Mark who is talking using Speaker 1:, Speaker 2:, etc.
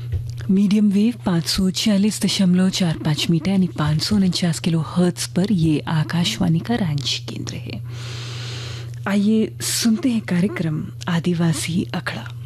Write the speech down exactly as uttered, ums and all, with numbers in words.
Speaker 1: Medium wave पाँच सौ छियालीस दशमलव चार पाँच मीटर यानी पाँच सौ उनचास किलो हर्ट्ज पर ये आकाशवाणी का रांची केंद्र है। आइए सुनते हैं कार्यक्रम आदिवासी अखड़ा।